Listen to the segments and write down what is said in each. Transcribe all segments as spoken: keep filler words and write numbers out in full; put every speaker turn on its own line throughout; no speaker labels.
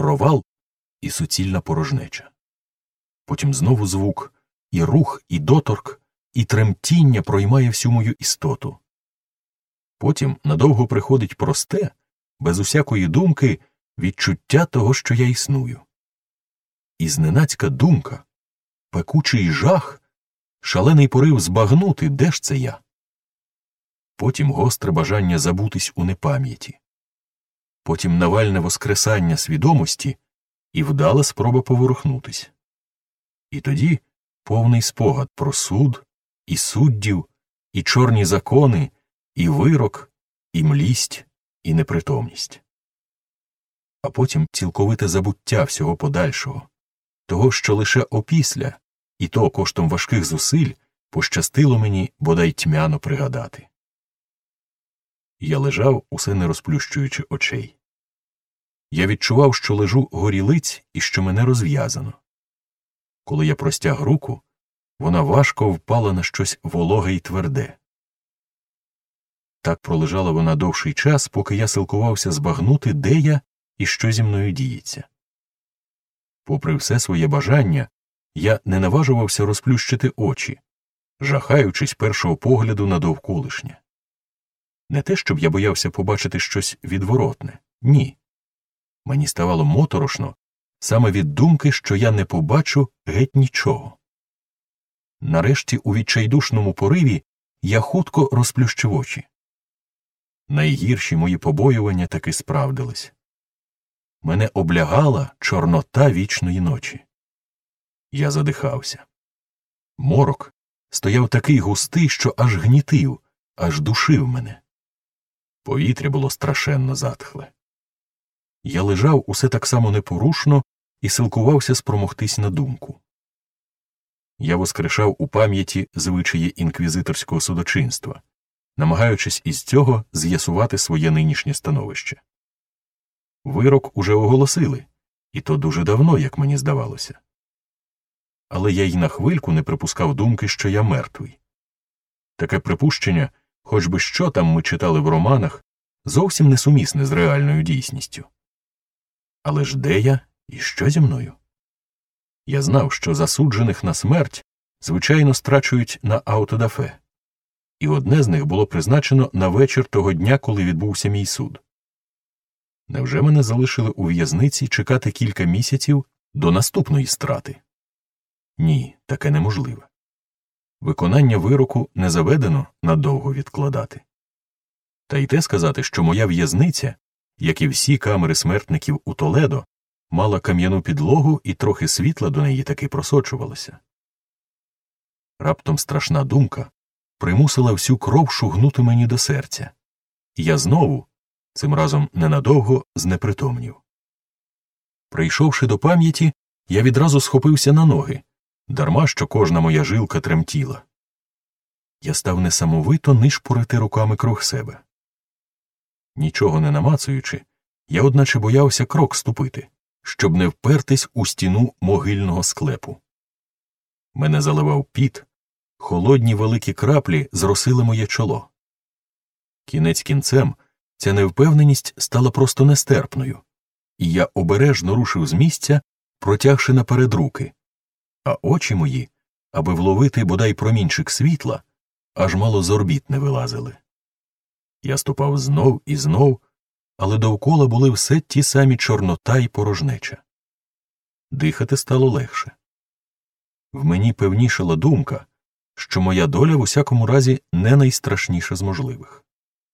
провал і суцільна порожнеча. Потім знову звук, і рух, і доторк, і тремтіння проймає всю мою істоту. Потім надовго приходить просте, без усякої думки, відчуття того, що я існую. І зненацька думка, пекучий жах, шалений порив збагнути, де ж це я. Потім гостре бажання забутись у непам'яті. Потім навальне воскресання свідомості і вдала спроба поворухнутись. І тоді повний спогад про суд, і суддів, і чорні закони, і вирок, і млість, і непритомність. А потім цілковите забуття всього подальшого, того, що лише опісля, і то коштом важких зусиль, пощастило мені бодай тьмяно пригадати. Я лежав, усе не розплющуючи очей. Я відчував, що лежу горілиць і що мене розв'язано. Коли я простяг руку, вона важко впала на щось вологе й тверде. Так пролежала вона довший час, поки я силкувався збагнути, де я і що зі мною діється. Попри все своє бажання, я не наважувався розплющити очі, жахаючись першого погляду на довколишнє. Не те, щоб я боявся побачити щось відворотне. Ні. Мені ставало моторошно саме від думки, що я не побачу геть нічого. Нарешті у відчайдушному пориві я хутко розплющив очі. Найгірші мої побоювання таки справдились. Мене облягала чорнота вічної ночі. Я задихався. Морок стояв такий густий, що аж гнітив, аж душив мене. Повітря було страшенно затхле. Я лежав усе так само непорушно і силкувався спромогтись на думку. Я воскрешав у пам'яті звичаї інквізиторського судочинства, намагаючись із цього з'ясувати своє нинішнє становище. Вирок уже оголосили, і то дуже давно, як мені здавалося. Але я й на хвильку не припускав думки, що я мертвий. Таке припущення, хоч би що там ми читали в романах, зовсім несумісне з реальною дійсністю. Але ж де я і що зі мною? Я знав, що засуджених на смерть, звичайно, страчують на аутодафе. І одне з них було призначено на вечір того дня, коли відбувся мій суд. Невже мене залишили у в'язниці чекати кілька місяців до наступної страти? Ні, таке неможливе. Виконання вироку не заведено надовго відкладати. Та й те сказати, що моя в'язниця, як і всі камери смертників у Толедо, мала кам'яну підлогу і трохи світла до неї таки просочувалося. Раптом страшна думка примусила всю кров шугнути мені до серця. І я знову, цим разом ненадовго, знепритомнів. Прийшовши до пам'яті, я відразу схопився на ноги, дарма що кожна моя жилка тремтіла. Я став несамовито нишпорити руками круг себе. Нічого не намацуючи, я одначе боявся крок ступити, щоб не впертись у стіну могильного склепу. Мене заливав піт, холодні великі краплі зросили моє чоло. Кінець кінцем ця невпевненість стала просто нестерпною, і я обережно рушив з місця, протягши наперед руки, а очі мої, аби вловити бодай промінчик світла, аж мало з орбіт не вилазили. Я ступав знов і знов, але довкола були все ті самі чорнота й порожнеча. Дихати стало легше. В мені певнішала думка, що моя доля в усякому разі не найстрашніша з можливих.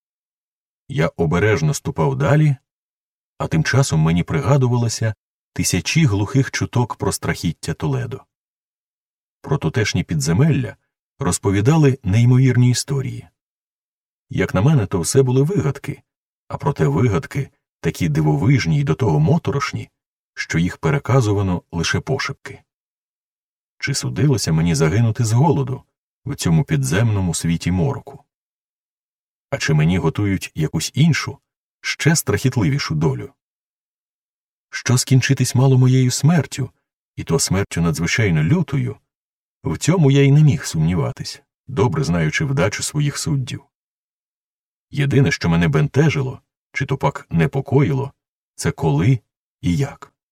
Я обережно ступав далі, а тим часом мені пригадувалося тисячі глухих чуток про страхіття Толедо. Про тутешні підземелля розповідали неймовірні історії. Як на мене, то все були вигадки, а проте вигадки такі дивовижні й до того моторошні, що їх переказувано лише пошепки. Чи судилося мені загинути з голоду в цьому підземному світі мороку? А чи мені готують якусь іншу, ще страхітливішу долю? Що скінчитись мало моєю смертю, і то смертю надзвичайно лютою, в цьому я й не міг сумніватись, добре знаючи вдачу своїх суддів. Єдине, що мене бентежило, чи то пак непокоїло, це коли і як.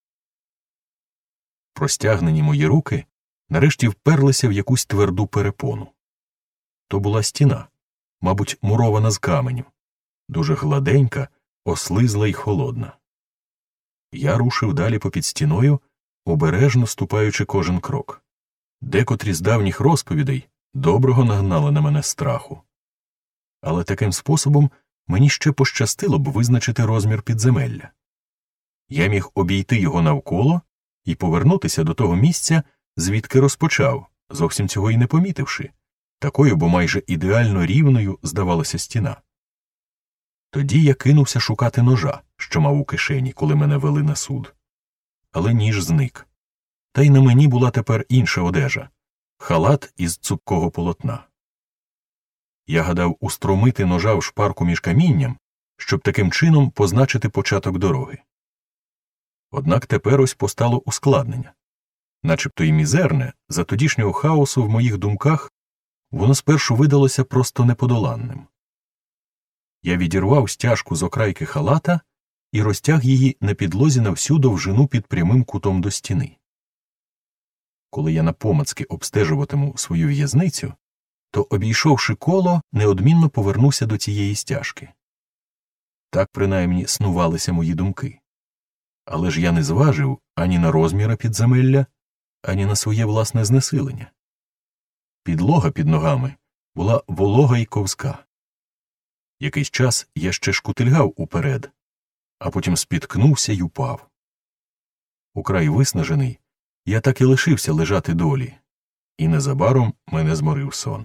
простягнені мої руки нарешті вперлися в якусь тверду перепону. То була стіна, мабуть, мурована з каменю, дуже гладенька, ослизла й холодна. Я рушив далі попід стіною, обережно ступаючи кожен крок. Декотрі з давніх розповідей доброго нагнали на мене страху. Але таким способом мені ще пощастило б визначити розмір підземелля. Я міг обійти його навколо і повернутися до того місця, звідки розпочав, зовсім цього й не помітивши. Такою, бо майже ідеально рівною здавалася стіна. Тоді я кинувся шукати ножа, що мав у кишені, коли мене вели на суд. Але ніж зник. Та й на мені була тепер інша одежа – халат із цупкого полотна. Я гадав устромити ножа в шпарку між камінням, щоб таким чином позначити початок дороги. Однак тепер ось постало ускладнення. Начебто і мізерне, за тодішнього хаосу в моїх думках, воно спершу видалося просто неподоланним. Я відірвав стяжку з окрайки халата і розтяг її на підлозі на всю довжину під прямим кутом до стіни. Коли я напомацки обстежуватиму свою в'язницю, то, обійшовши коло, неодмінно повернуся до цієї стяжки. Так, принаймні, снувалися мої думки. Але ж я не зважив ані на розміри підземелля, ані на своє власне знесилення. Підлога під ногами була волога й ковзка. Якийсь час я ще шкутильгав уперед, а потім спіткнувся й упав. Украй виснажений, я так і лишився лежати долі, і незабаром мене зморив сон.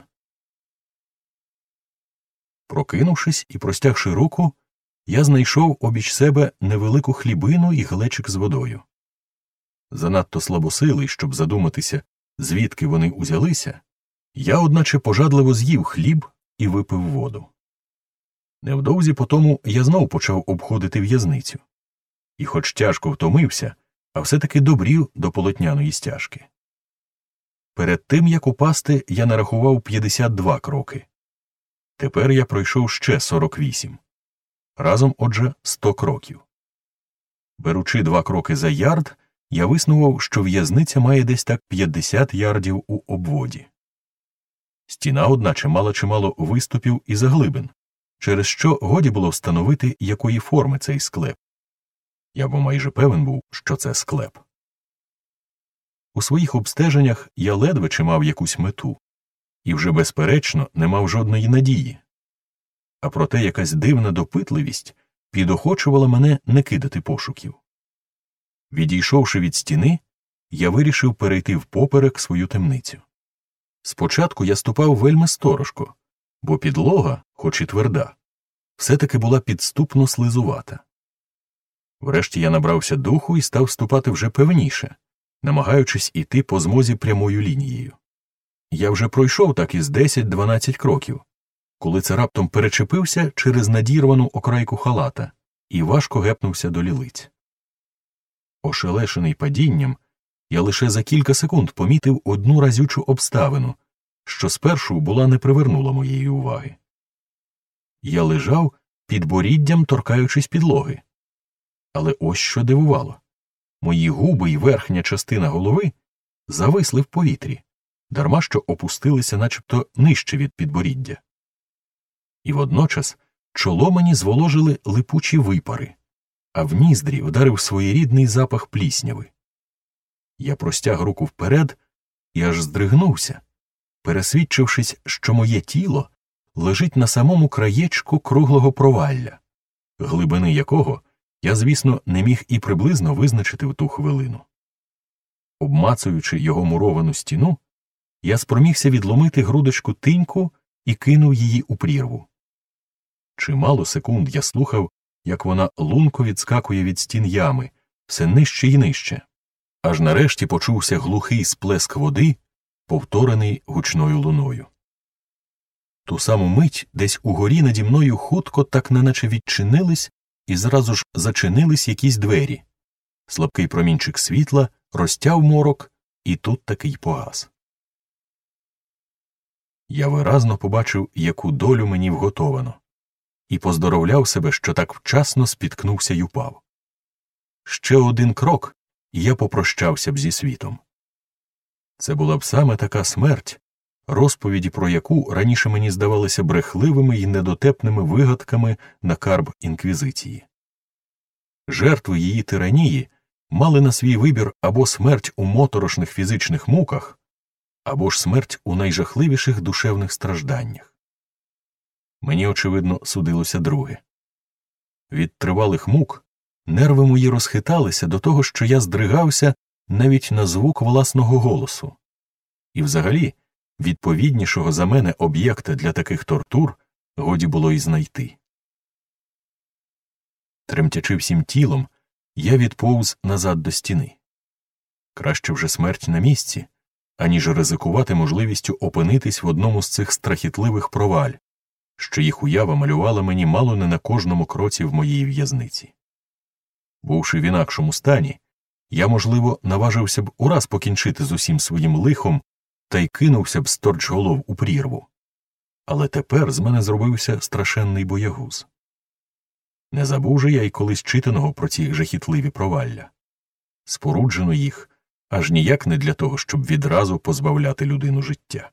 Прокинувшись і простягши руку, я знайшов обіч себе невелику хлібину і глечик з водою. Занадто слабосилий, щоб задуматися, звідки вони узялися, я, одначе, пожадливо з'їв хліб і випив воду. Невдовзі потому я знов почав обходити в'язницю. І хоч тяжко втомився, а все-таки добрів до полотняної стяжки. Перед тим, як упасти, я нарахував п'ятдесят два кроки. Тепер я пройшов ще сорок вісім. Разом, отже, сто кроків. Беручи два кроки за ярд, я виснував, що в'язниця має десь так п'ятдесят ярдів у обводі. Стіна, одначе, мала чимало виступів і заглибин, через що годі було встановити, якої форми цей склеп. Я бо майже певен був, що це склеп. У своїх обстеженнях я ледве чи мав якусь мету, і вже, безперечно, не мав жодної надії. А проте якась дивна допитливість підохочувала мене не кидати пошуків. Відійшовши від стіни, я вирішив перейти впоперек свою темницю. Спочатку я ступав вельми сторожко, бо підлога, хоч і тверда, все-таки була підступно слизувата. Врешті я набрався духу і став ступати вже певніше, намагаючись іти по змозі прямою лінією. Я вже пройшов так із десять-дванадцять кроків, коли це раптом перечепився через надірвану окрайку халата і важко гепнувся до лілиць. Ошелешений падінням, я лише за кілька секунд помітив одну разючу обставину, що спершу була не привернула моєї уваги. Я лежав під боріддям, торкаючись підлоги. Але ось що дивувало. Мої губи й верхня частина голови зависли в повітрі, дарма що опустилися начебто нижче від підборіддя. І водночас чоло мені зволожили липучі випари, а в ніздрі вдарив своєрідний запах плісняви. Я простяг руку вперед і аж здригнувся, пересвідчившись, що моє тіло лежить на самому краєчку круглого провалля, глибини якого я, звісно, не міг і приблизно визначити в ту хвилину. Обмацуючи його муровану стіну, я спромігся відломити грудочку тиньку і кинув її у прірву. Чимало секунд я слухав, як вона лунко відскакує від стін ями, все нижче й нижче, аж нарешті почувся глухий сплеск води, повторений гучною луною. Ту саму мить десь угорі наді мною хутко так неначе відчинились і зразу ж зачинились якісь двері. Слабкий промінчик світла розтяв морок, і тут таки й погас. Я виразно побачив, яку долю мені вготовано, і поздоровляв себе, що так вчасно спіткнувся й упав. Ще один крок, і я попрощався б зі світом. Це була б саме така смерть, розповіді про яку раніше мені здавалися брехливими і недотепними вигадками на карб інквізиції. Жертви її тиранії мали на свій вибір або смерть у моторошних фізичних муках, або ж смерть у найжахливіших душевних стражданнях. Мені, очевидно, судилося друге. Від тривалих мук нерви мої розхиталися до того, що я здригався навіть на звук власного голосу. І взагалі, відповіднішого за мене об'єкта для таких тортур годі було й знайти. Тремтячи всім тілом, я відповз назад до стіни. Краще вже смерть на місці, аніж ризикувати можливістю опинитись в одному з цих страхітливих проваль, що їх уява малювала мені мало не на кожному кроці в моїй в'язниці. Бувши в інакшому стані, я, можливо, наважився б ураз покінчити з усім своїм лихом та й кинувся б сторчголов у прірву. Але тепер з мене зробився страшенний боягуз. Не забув же я й колись читаного про ці жахітливі провалля. Споруджено їх аж ніяк не для того, щоб відразу позбавляти людину життя.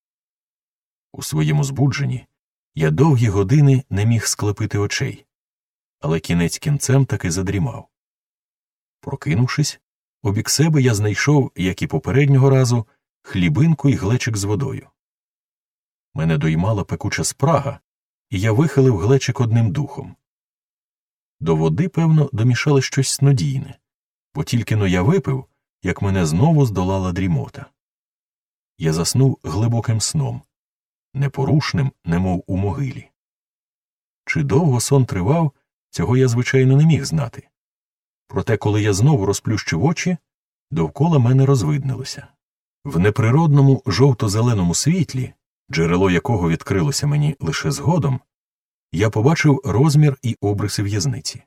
У своєму збудженні я довгі години не міг склепити очей, але кінець кінцем таки задрімав. Прокинувшись, обік себе я знайшов, як і попереднього разу, хлібинку й глечик з водою. Мене доймала пекуча спрага, і я вихилив глечик одним духом. До води, певно, домішали щось снодійне, бо тільки-но я випив, як мене знову здолала дрімота. Я заснув глибоким сном, непорушним, немов у могилі. Чи довго сон тривав, цього я, звичайно, не міг знати. Проте, коли я знову розплющив очі, довкола мене розвиднилося. В неприродному жовто-зеленому світлі, джерело якого відкрилося мені лише згодом, я побачив розмір і обриси в'язниці.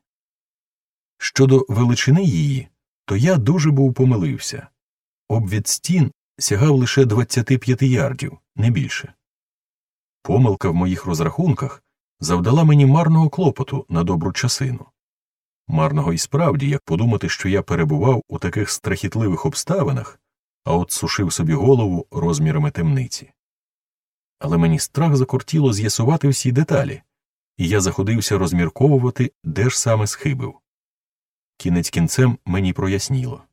Щодо величини її, то я дуже був помилився. Обвід стін сягав лише двадцяти п'яти ярдів, не більше. Помилка в моїх розрахунках завдала мені марного клопоту на добру часину. Марного і справді, як подумати, що я перебував у таких страхітливих обставинах, а от сушив собі голову розмірами темниці. Але мені страх закортіло з'ясувати всі деталі, і я заходився розмірковувати, де ж саме схибив. Кінець кінцем мені проясніло.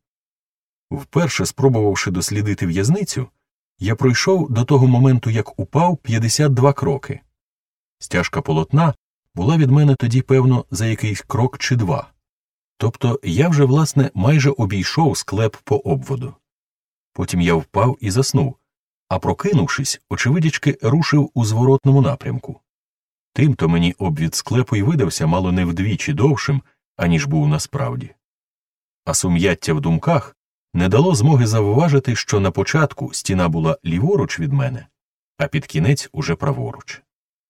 Вперше спробувавши дослідити в'язницю, я пройшов до того моменту, як упав, п'ятдесят два кроки. Стяжка полотна була від мене тоді, певно, за якийсь крок чи два. Тобто я вже, власне, майже обійшов склеп по обводу. Потім я впав і заснув, а прокинувшись, очевидячки рушив у зворотному напрямку. Тим-то мені обвід склепу й видався мало не вдвічі довшим, аніж був насправді. А сум'яття в думках не дало змоги завважити, що на початку стіна була ліворуч від мене, а під кінець уже праворуч.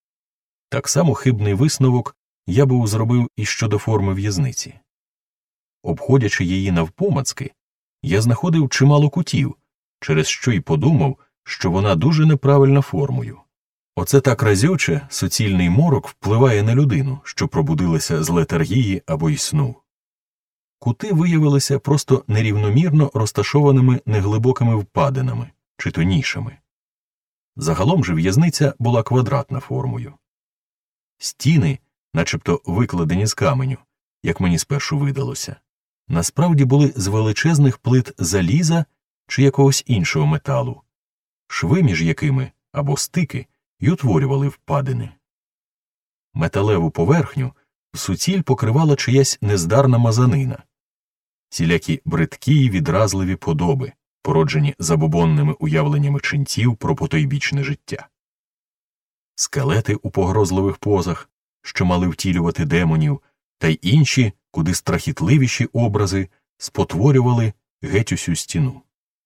Так само хибний висновок я був зробив і щодо форми в'язниці. Обходячи її навпомацки, я знаходив чимало кутів, через що й подумав, що вона дуже неправильна формою. Оце так разюче суцільний морок впливає на людину, що пробудилася з летаргії або й сну. Кути виявилися просто нерівномірно розташованими неглибокими впадинами, чи то нішами. Загалом же в'язниця була квадратна формою. Стіни, начебто викладені з каменю, як мені спершу видалося, насправді були з величезних плит заліза чи якогось іншого металу, шви між якими, або стики, й утворювали впадини. Металеву поверхню в суціль покривала чиясь нездарна мазанина, всілякі бридкі й відразливі подоби, породжені забобонними уявленнями ченців про потойбічне життя. Скелети у погрозливих позах, що мали втілювати демонів, та й інші, куди страхітливіші образи спотворювали геть усю стіну.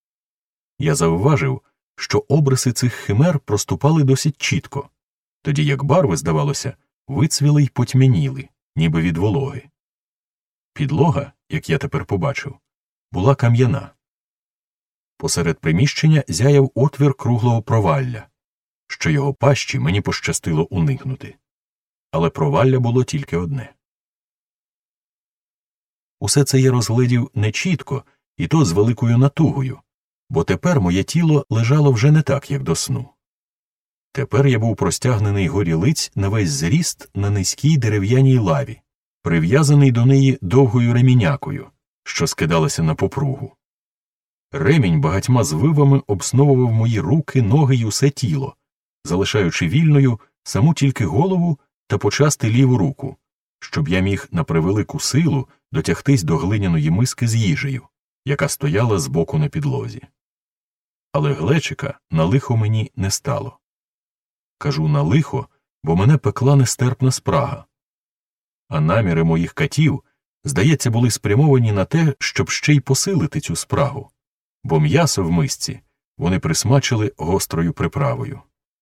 Я завважив, що обриси цих химер проступали досить чітко, тоді як барви, здавалося, вицвіли й потьмяніли, ніби від вологи. Підлога, як я тепер побачив, була кам'яна. Посеред приміщення зяяв отвір круглого провалля, що його пащі мені пощастило уникнути. Але провалля було тільки одне. усе це я розглядів нечітко, і то з великою натугою, бо тепер моє тіло лежало вже не так, як до сну. Тепер я був простягнений горі лиць на весь зріст на низькій дерев'яній лаві, прив'язаний до неї довгою ремінякою, що скидалася на попругу. Ремінь багатьма звивами обсновував мої руки, ноги й усе тіло, залишаючи вільною саму тільки голову та почасти ліву руку, щоб я міг на превелику силу дотягтись до глиняної миски з їжею, яка стояла збоку на підлозі. Але глечика на лихо мені не стало. Кажу на лихо, бо мене пекла нестерпна спрага. А наміри моїх катів, здається, були спрямовані на те, щоб ще й посилити цю спрагу, бо м'ясо в мисці вони присмачили гострою приправою.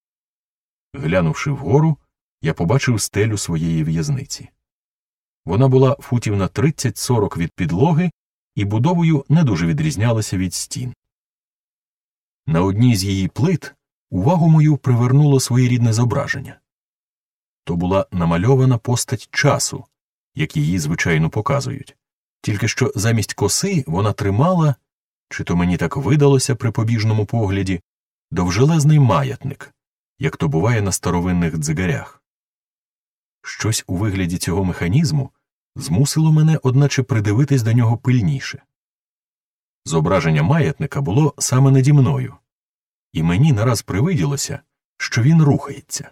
Глянувши вгору, я побачив стелю своєї в'язниці. Вона була футів на тридцять-сорок від підлоги і будовою не дуже відрізнялася від стін. На одній з її плит увагу мою привернуло своєрідне зображення. То була намальована постать часу, як її, звичайно, показують, тільки що замість коси вона тримала, чи то мені так видалося при побіжному погляді, довжелезний маятник, як то буває на старовинних дзигарях. Щось у вигляді цього механізму змусило мене, одначе, придивитись до нього пильніше. Зображення маятника було саме наді мною, і мені нараз привиділося, що він рухається.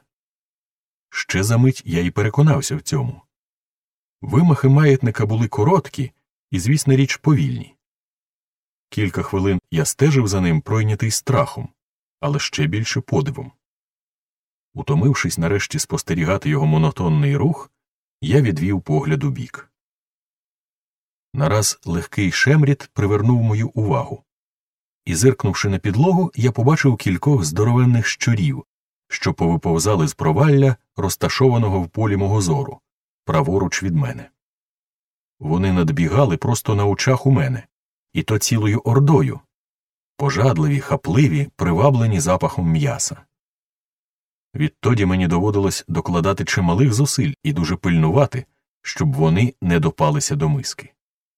Ще за мить я й переконався в цьому. Вимахи маятника були короткі і, звісна річ, повільні. Кілька хвилин я стежив за ним, пройнятий страхом, але ще більше подивом. Утомившись нарешті спостерігати його монотонний рух, я відвів погляд у бік. Нараз легкий шемріт привернув мою увагу. І, зиркнувши на підлогу, я побачив кількох здоровенних щурів, що повиповзали з провалля, розташованого в полі мого зору, праворуч від мене. Вони надбігали просто на очах у мене, і то цілою ордою, пожадливі, хапливі, приваблені запахом м'яса. Відтоді мені доводилось докладати чималих зусиль і дуже пильнувати, щоб вони не допалися до миски.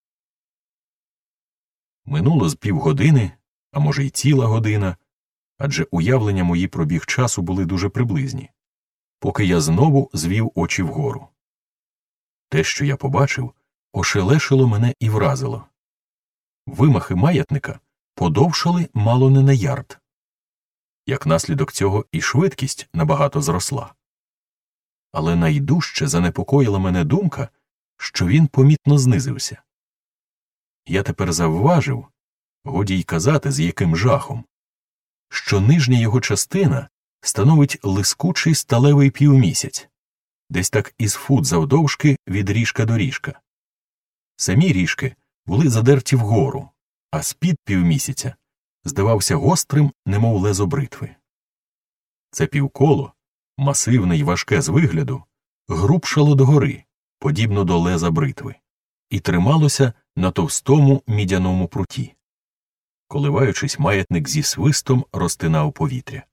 Минуло з півгодини, а може й ціла година, адже уявлення мої про біг часу були дуже приблизні, поки я знову звів очі вгору. Те, що я побачив, ошелешило мене і вразило. Вимахи маятника подовшали мало не на ярд. Як наслідок цього і швидкість набагато зросла. Але найдужче занепокоїла мене думка, що він помітно знизився. Я тепер завважив, годі й казати, з яким жахом, що нижня його частина становить лискучий сталевий півмісяць, десь так із фут завдовжки від ріжка до ріжка. Самі ріжки були задерті вгору, а з-під півмісяця здавався гострим, немов лезо бритви. Це півколо, масивне й важке з вигляду, грубшало догори, подібно до леза бритви, і трималося на товстому мідяному пруті. Коливаючись, маятник зі свистом розтинав повітря.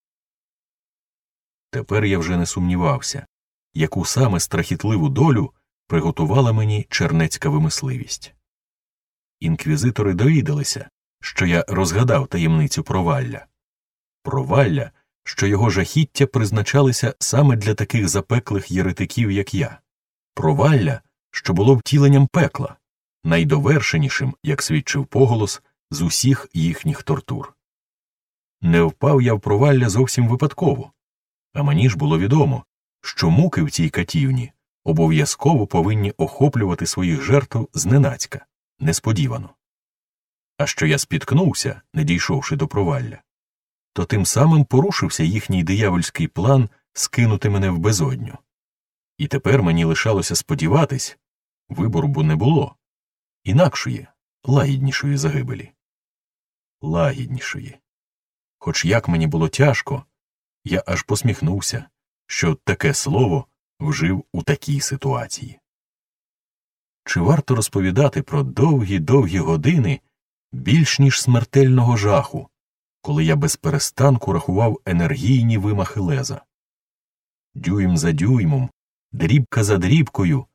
Тепер я вже не сумнівався, яку саме страхітливу долю приготувала мені чернецька вимисливість. Інквізитори довідалися, що я розгадав таємницю провалля. Провалля, що його жахіття призначалися саме для таких запеклих єретиків, як я. Провалля, що було втіленням пекла, найдовершенішим, як свідчив поголос, з усіх їхніх тортур. Не впав я в провалля зовсім випадково, а мені ж було відомо, що муки в цій катівні обов'язково повинні охоплювати своїх жертв зненацька, несподівано. А що я спіткнувся, не дійшовши до провалля, то тим самим порушився їхній диявольський план скинути мене в безодню. І тепер мені лишалося сподіватись, вибору бо не було, інакшої, лагіднішої загибелі. Лагіднішої. Хоч як мені було тяжко, я аж посміхнувся, що таке слово вжив у такій ситуації. Чи варто розповідати про довгі-довгі години більш ніж смертельного жаху, коли я без перестанку рахував енергійні вимахи леза? Дюйм за дюймом, дрібка за дрібкою,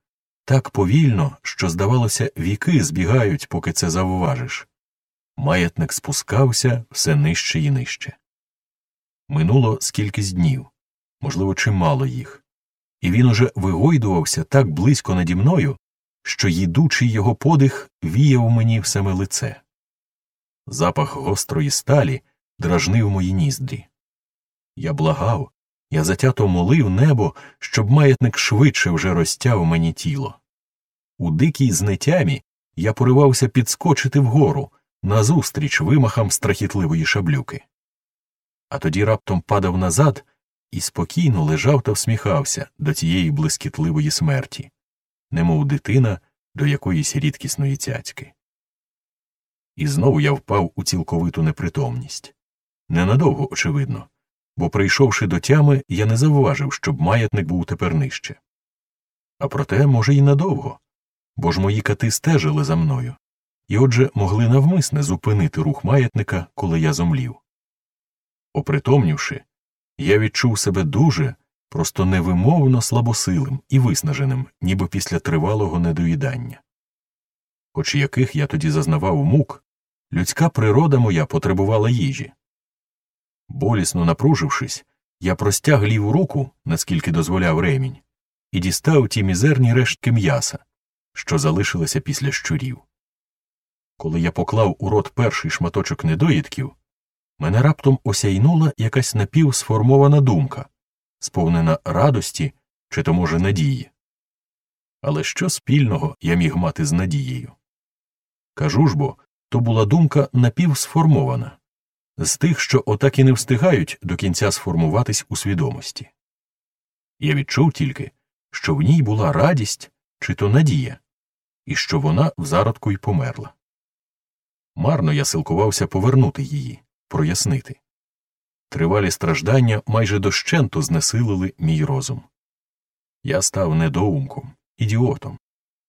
так повільно, що, здавалося, віки збігають, поки це завважиш. Маятник спускався все нижче і нижче. Минуло скількись днів, можливо, чимало їх, і він уже вигойдувався так близько наді мною, що їдучий його подих віяв мені в саме лице. Запах гострої сталі дражнив мої ніздрі. Я благав, я затято молив небо, щоб маятник швидше вже розтяв мені тіло. У дикій знетямі я поривався підскочити вгору, назустріч вимахам страхітливої шаблюки. А тоді раптом падав назад і спокійно лежав та всміхався до тієї блискітливої смерті, немов дитина до якоїсь рідкісної цяцьки. І знову я впав у цілковиту непритомність. Ненадовго, очевидно, бо, прийшовши до тями, я не завважив, щоб маятник був тепер нижче. А проте, може, й надовго, бо ж мої кати стежили за мною, і отже могли навмисне зупинити рух маятника, коли я зомлів. Опритомнівши, я відчув себе дуже, просто невимовно слабосилим і виснаженим, ніби після тривалого недоїдання. Хоч яких я тоді зазнавав мук, людська природа моя потребувала їжі. Болісно напружившись, я простяг ліву руку, наскільки дозволяв ремінь, і дістав ті мізерні рештки м'яса, що залишилися після щурів. Коли я поклав у рот перший шматочок недоїдків, мене раптом осяйнула якась напівсформована думка, сповнена радості чи то, може, надії. Але що спільного я міг мати з надією? Кажу ж бо, то була думка напівсформована, з тих, що отак і не встигають до кінця сформуватись у свідомості. Я відчув тільки, що в ній була радість чи то надія, і що вона в зародку й померла. Марно я силкувався повернути її, прояснити. Тривалі страждання майже дощенту знесилили мій розум. Я став недоумком, ідіотом.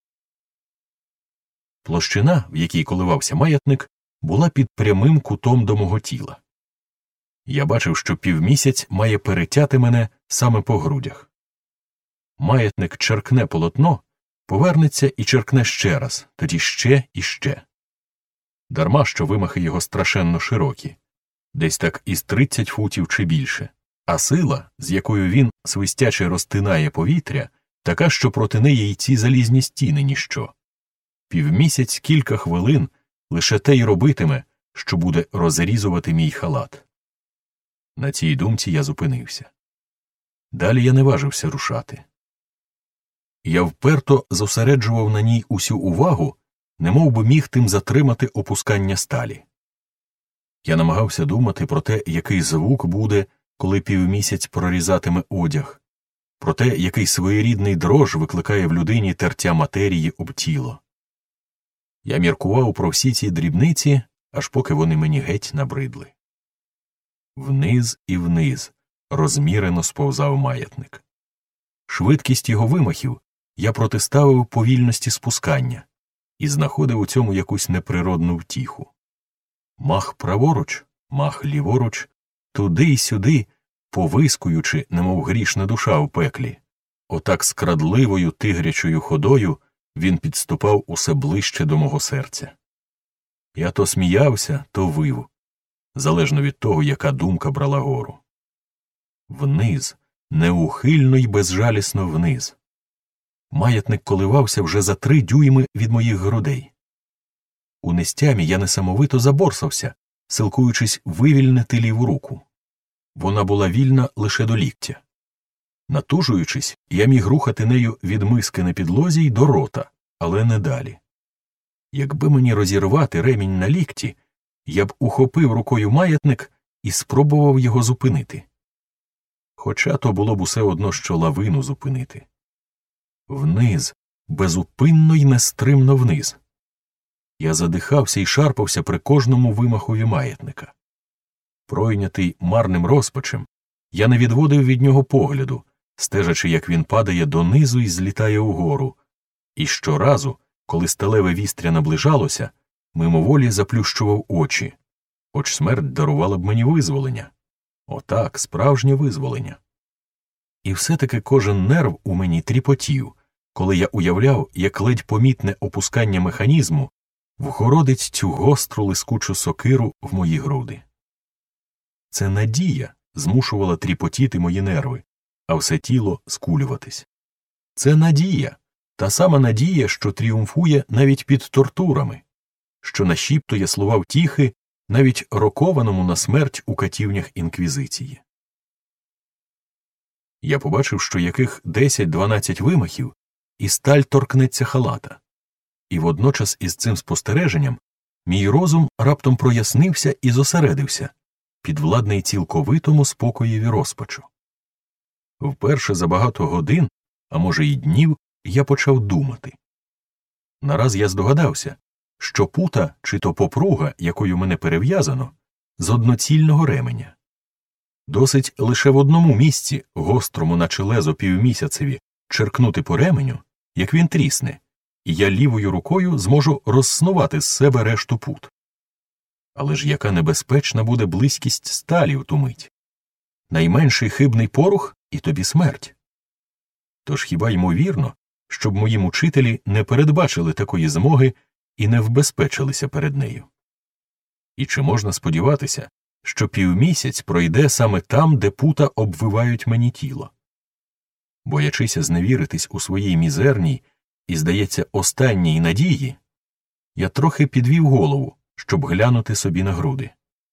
Площина, в якій коливався маятник, була під прямим кутом до мого тіла. Я бачив, що півмісяць має перетяти мене саме по грудях. Маятник черкне полотно, повернеться і черкне ще раз, тоді ще і ще. Дарма, що вимахи його страшенно широкі, десь так із тридцять футів чи більше, а сила, з якою він свистяче розтинає повітря, така, що проти неї й ці залізні стіни ніщо. Півмісяць кілька хвилин лише те й робитиме, що буде розрізувати мій халат. На цій думці я зупинився. Далі я не важився рушати. Я вперто зосереджував на ній усю увагу, немов би міг тим затримати опускання сталі. Я намагався думати про те, який звук буде, коли півмісяць прорізатиме одяг, про те, який своєрідний дрож викликає в людині тертя матерії об тіло. Я міркував про всі ці дрібниці, аж поки вони мені геть набридли. Вниз і вниз розмірено сповзав маятник. Швидкість його вимахів я протиставив повільності спускання і знаходив у цьому якусь неприродну втіху. Мах праворуч, мах ліворуч, туди й сюди, повискуючи, немов грішна душа у пеклі. Отак скрадливою тигрячою ходою він підступав усе ближче до мого серця. Я то сміявся, то вив, залежно від того, яка думка брала гору. Вниз, неухильно й безжалісно вниз. Маятник коливався вже за три дюйми від моїх грудей. У нестямі я несамовито заборсався, силкуючись вивільнити ліву руку. Вона була вільна лише до ліктя. Натужуючись, я міг рухати нею від миски на підлозі й до рота, але не далі. Якби мені розірвати ремінь на лікті, я б ухопив рукою маятник і спробував його зупинити. Хоча то було б усе одно, що лавину зупинити. Вниз, безупинно й нестримно вниз. Я задихався і шарпався при кожному вимахові маятника. Пройнятий марним розпачем, я не відводив від нього погляду, стежачи, як він падає донизу і злітає угору, і щоразу, коли сталеве вістря наближалося, мимоволі заплющував очі, хоч смерть дарувала б мені визволення. Отак, справжнє визволення. І все-таки кожен нерв у мені тріпотів, коли я уявляв, як ледь помітне опускання механізму вгородить цю гостру лискучу сокиру в мої груди. Це надія змушувала тріпотіти мої нерви, а все тіло скулюватись. Це надія, та сама надія, що тріумфує навіть під тортурами, що нашіптує слова втіхи навіть рокованому на смерть у катівнях інквізиції. Я побачив, що яких десять-дванадцять вимахів, і сталь торкнеться халата. І водночас із цим спостереженням мій розум раптом прояснився і зосередився, підвладний цілковитому спокоєві розпачу. Вперше за багато годин, а може й днів, я почав думати. Нараз я здогадався, що пута чи то попруга, якою мене перев'язано, з одноцільного ременя. Досить лише в одному місці, гострому наче лезо півмісяцеві, черкнути по ременю, як він трісне, і я лівою рукою зможу розснувати з себе решту пут. Але ж яка небезпечна буде близькість сталі в ту мить? Найменший хибний порух – і тобі смерть. Тож хіба ймовірно, щоб мої мучителі не передбачили такої змоги і не вбезпечилися перед нею? І чи можна сподіватися, що півмісяць пройде саме там, де пута обвивають мені тіло? Боячися зневіритись у своїй мізерній і, здається, останній надії, я трохи підвів голову, щоб глянути собі на груди.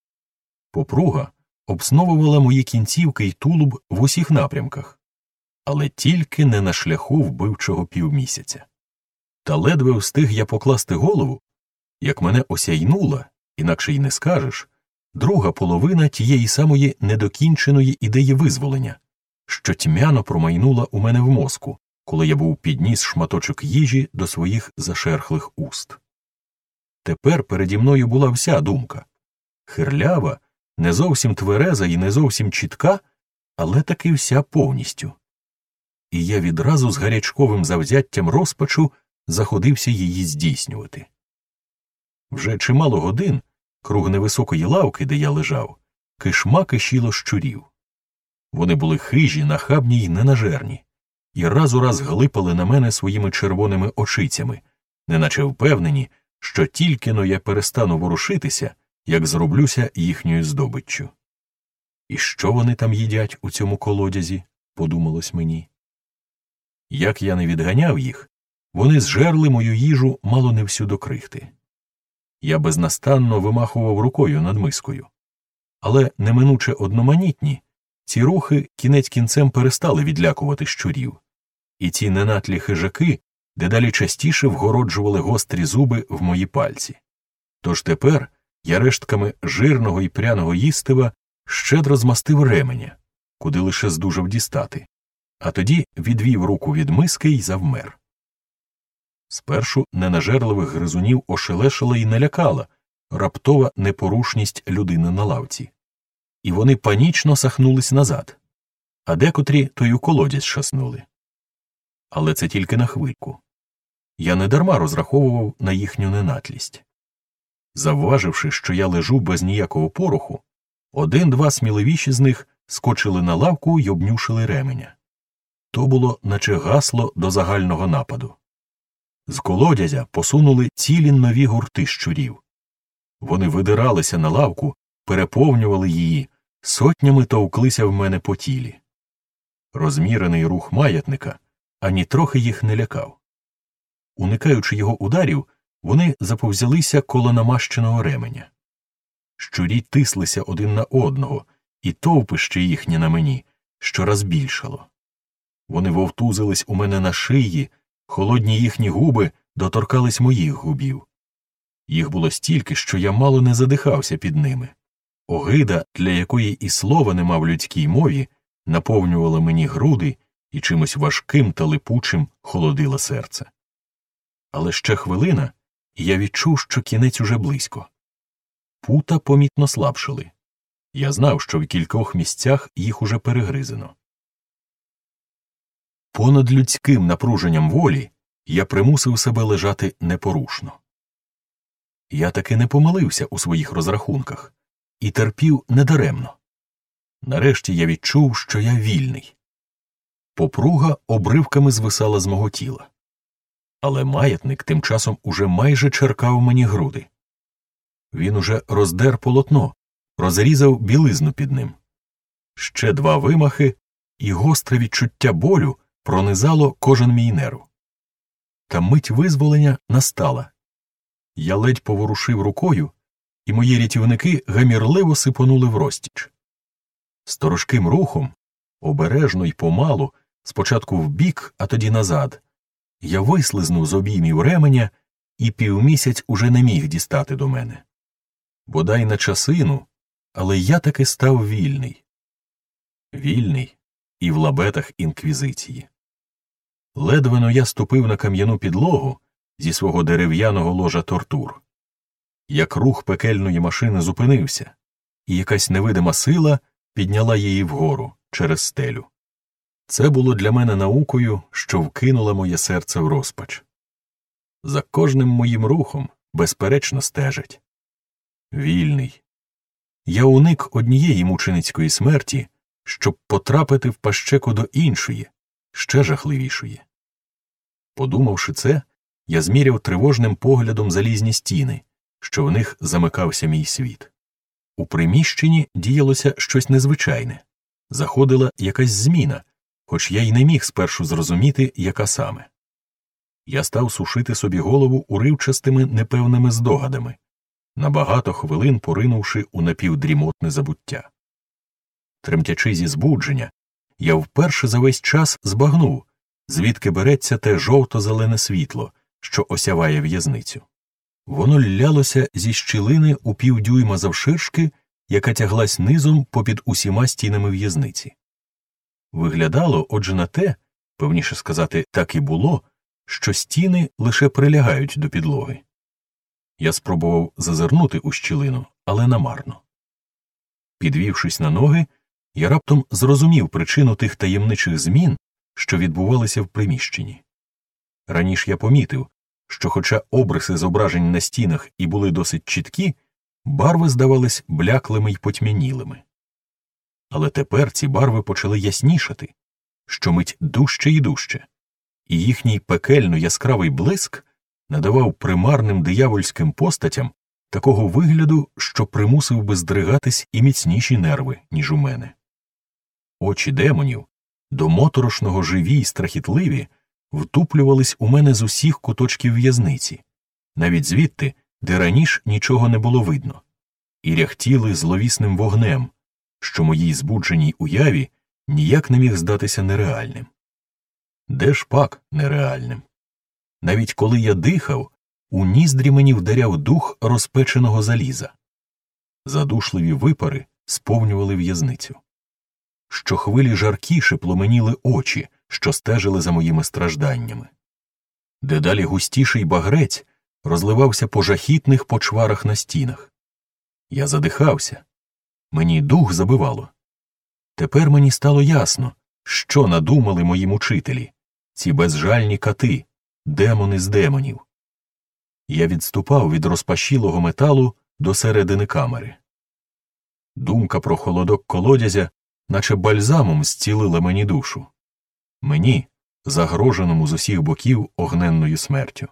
Попруга обсновувала мої кінцівки й тулуб в усіх напрямках, але тільки не на шляху вбивчого півмісяця. Та ледве встиг я покласти голову, як мене осяйнула, інакше й не скажеш, друга половина тієї самої недокінченої ідеї визволення, що тьмяно промайнула у мене в мозку, коли я був підніс шматочок їжі до своїх зашерхлих уст. Тепер переді мною була вся думка. Хирлява, не зовсім твереза і не зовсім чітка, але таки вся повністю. І я відразу з гарячковим завзяттям розпачу заходився її здійснювати. Вже чимало годин, круг невисокої лавки, де я лежав, кишма кишіло щурів. Вони були хижі, нахабні й ненажерні, і раз у раз глипали на мене своїми червоними очицями, неначе впевнені, що тільки-но я перестану ворушитися, як зроблюся їхньою здобиччю. І що вони там їдять у цьому колодязі, подумалось мені. Як я не відганяв їх, вони зжерли мою їжу мало не всю до крихти. Я безнастанно вимахував рукою над мискою. Але неминуче одноманітні, ці рухи кінець кінцем перестали відлякувати щурів, і ці ненатлі хижаки дедалі частіше вгороджували гострі зуби в мої пальці. Тож тепер я рештками жирного і пряного їстива щедро змастив ременя, куди лише здужав дістати, а тоді відвів руку від миски й завмер. Спершу ненажерливих гризунів ошелешила і налякала раптова непорушність людини на лавці. І вони панічно сахнулись назад, а декотрі то й у колодязь шаснули. Але це тільки на хвильку. Я недарма розраховував на їхню ненатлість. Завваживши, що я лежу без ніякого пороху, один-два сміливіші з них скочили на лавку й обнюшили ременя. То було наче гасло до загального нападу. З колодязя посунули цілі нові гурти щурів. Вони видиралися на лавку, переповнювали її, сотнями товклися в мене по тілі. Розмірений рух маятника ані трохи їх не лякав. Уникаючи його ударів, вони заповзялися коло намащеного ременя. Щурі тислися один на одного, і товпище їхнє на мені щораз більшало. Вони вовтузились у мене на шиї, холодні їхні губи доторкались моїх губів. Їх було стільки, що я мало не задихався під ними. Огида, для якої і слова нема в людській мові, наповнювала мені груди і чимось важким та липучим холодила серце. Але ще хвилина, і я відчув, що кінець уже близько. Пута помітно слабшили. Я знав, що в кількох місцях їх уже перегризено. Понад людським напруженням волі я примусив себе лежати непорушно. Я таки не помилився у своїх розрахунках і терпів недаремно. Нарешті я відчув, що я вільний. Попруга обривками звисала з мого тіла. Але маятник тим часом уже майже черкав мені груди. Він уже роздер полотно, розрізав білизну під ним. Ще два вимахи, і гостре відчуття болю пронизало кожен мій нерв. Та мить визволення настала. Я ледь поворушив рукою, і мої рятівники гамірливо сипонули врозтіч. Сторожким рухом, обережно й помалу, спочатку вбік, а тоді назад, я вислизнув з обіймів ременя, і півмісяць уже не міг дістати до мене. Бодай на часину, але я таки став вільний. Вільний і в лабетах інквізиції. Ледвено я ступив на кам'яну підлогу зі свого дерев'яного ложа тортур. Як рух пекельної машини зупинився, і якась невидима сила підняла її вгору, через стелю. Це було для мене наукою, що вкинула моє серце в розпач. За кожним моїм рухом, безперечно, стежать. Вільний. Я уник однієї мученицької смерті, щоб потрапити в пащеку до іншої, ще жахливішої. Подумавши це, я зміряв тривожним поглядом залізні стіни, що в них замикався мій світ. У приміщенні діялося щось незвичайне. Заходила якась зміна, хоч я й не міг спершу зрозуміти, яка саме. Я став сушити собі голову уривчастими непевними здогадами, на багато хвилин поринувши у напівдрімотне забуття. Тремтячи зі збудження, я вперше за весь час збагнув, звідки береться те жовто-зелене світло, що осяває в'язницю. Воно ллялося зі щілини у півдюйма завширшки, яка тяглась низом попід усіма стінами в'язниці. Виглядало, отже, на те, певніше сказати, так і було, що стіни лише прилягають до підлоги. Я спробував зазирнути у щілину, але намарно. Підвівшись на ноги, я раптом зрозумів причину тих таємничих змін, що відбувалися в приміщенні. Раніше я помітив, що хоча обриси зображень на стінах і були досить чіткі, барви здавались бляклими й потьмянілими. Але тепер ці барви почали яснішати, щомить дужче і дужче, і їхній пекельно яскравий блиск надавав примарним диявольським постатям такого вигляду, що примусив би здригатись і міцніші нерви, ніж у мене. Очі демонів, до моторошного живі й страхітливі, втуплювались у мене з усіх куточків в'язниці, навіть звідти, де раніше нічого не було видно, і ряхтіли зловісним вогнем, що моїй збудженій уяві ніяк не міг здатися нереальним. Де ж пак нереальним? Навіть коли я дихав, у ніздрі мені вдаряв дух розпеченого заліза. Задушливі випари сповнювали в'язницю. Щохвилі жаркіше пломеніли очі, що стежили за моїми стражданнями. Дедалі густіший багрець розливався по жахітних почварах на стінах. Я задихався. Мені дух забивало. Тепер мені стало ясно, що надумали мої мучителі, ці безжальні кати, демони з демонів. Я відступав від розпашілого металу до середини камери. Думка про холодок колодязя наче бальзамом зцілила мені душу. Мені, загроженому з усіх боків огненною смертю.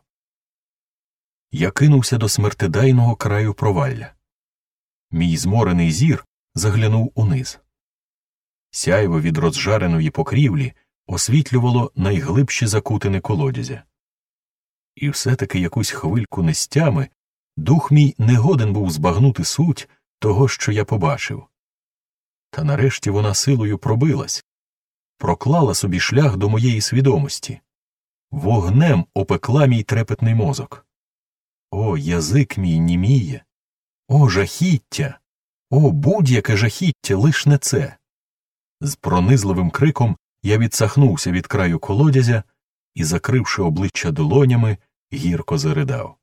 Я кинувся до смертедайного краю провалля. Мій зморений зір заглянув униз. Сяйво від розжареної покрівлі освітлювало найглибші закутини колодязя. І все-таки якусь хвильку нестями дух мій не годен був збагнути суть того, що я побачив. Та нарешті вона силою пробилась, проклала собі шлях до моєї свідомості. Вогнем опекла мій трепетний мозок. О, язик мій німіє! О, жахіття! О, будь-яке жахіття, лиш не це! З пронизливим криком я відсахнувся від краю колодязя і, закривши обличчя долонями, гірко заридав.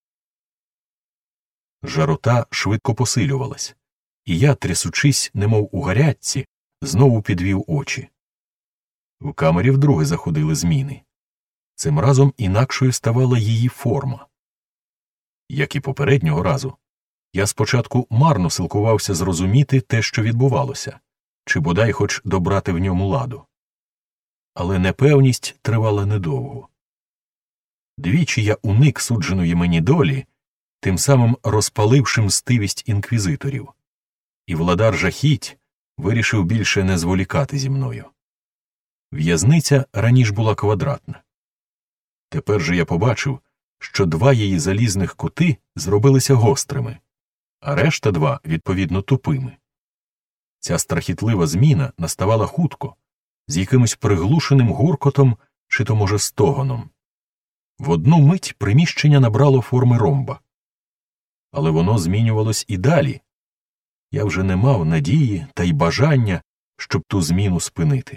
Жарота швидко посилювалась, і я, трясучись, немов у гарячці, знову підвів очі. В камері вдруге заходили зміни. Цим разом інакшою ставала її форма. Як і попереднього разу, я спочатку марно силкувався зрозуміти те, що відбувалося, чи бодай хоч добрати в ньому ладу. Але непевність тривала недовго. Двічі я уник судженої мені долі, тим самим розпаливши мстивість інквізиторів. І владар жахіть вирішив більше не зволікати зі мною. В'язниця раніше була квадратна. Тепер же я побачив, що два її залізних кути зробилися гострими, а решта два, відповідно, тупими. Ця страхітлива зміна наставала хутко, з якимось приглушеним гуркотом чи то, може, стогоном. В одну мить приміщення набрало форми ромба. Але воно змінювалось і далі. Я вже не мав надії та й бажання, щоб ту зміну спинити.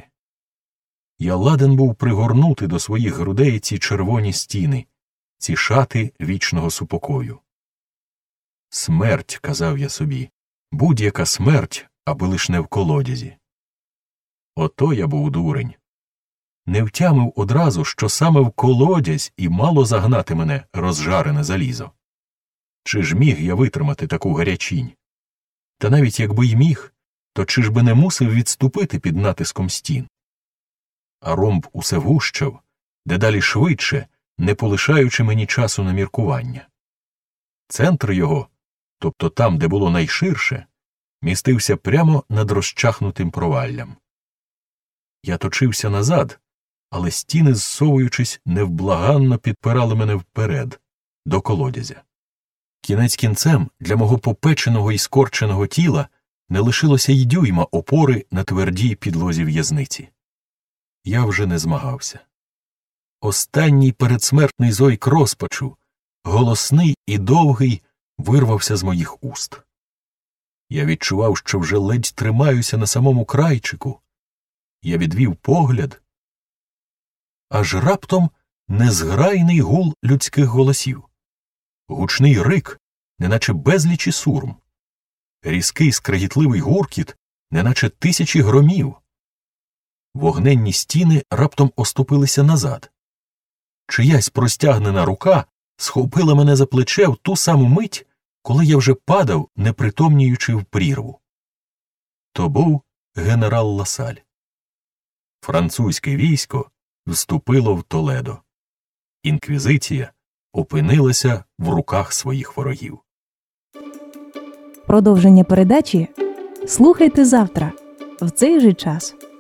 Я ладен був пригорнути до своїх грудей ці червоні стіни, ці шати вічного супокою. Смерть, казав я собі, будь-яка смерть, аби лиш не в колодязі. Ото я був дурень. Не втямив одразу, що саме в колодязь і мало загнати мене розжарене залізо. Чи ж міг я витримати таку гарячінь? Та навіть якби й міг, то чи ж би не мусив відступити під натиском стін? А ромб усе вущав, дедалі швидше, не полишаючи мені часу на міркування. Центр його, тобто там, де було найширше, містився прямо над розчахнутим проваллям. Я точився назад, але стіни, зсовуючись, невблаганно підпирали мене вперед, до колодязя. Кінець кінцем для мого попеченого і скорченого тіла не лишилося й дюйма опори на твердій підлозі в'язниці. Я вже не змагався. Останній передсмертний зойк розпачу, голосний і довгий, вирвався з моїх уст. Я відчував, що вже ледь тримаюся на самому крайчику. Я відвів погляд, аж раптом незграйний гул людських голосів. Гучний рик, неначе безлічі сурм. Різкий скрегітливий гуркіт, неначе тисячі громів. Вогненні стіни раптом оступилися назад. Чиясь простягнена рука схопила мене за плече в ту саму мить, коли я вже падав, непритомніючи в прірву. То був генерал Ласаль. Французьке військо вступило в Толедо. Інквізиція опинилася в руках своїх ворогів.
Продовження передачі слухайте завтра, в цей же час.